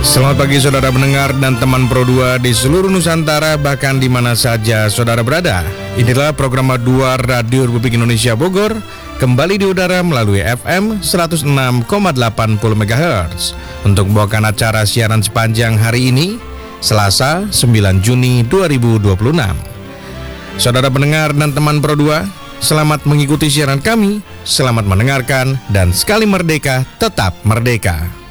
Selamat pagi saudara pendengar dan teman Pro 2 di seluruh Nusantara, bahkan di mana saja saudara berada. Inilah program Pro 2 Radio Republik Indonesia Bogor, kembali di udara melalui FM 106,80 MHz untuk membawakan acara siaran sepanjang hari ini, Selasa 9 Juni 2026. Saudara pendengar dan teman Pro 2, selamat mengikuti siaran kami, selamat mendengarkan, dan sekali merdeka, tetap merdeka.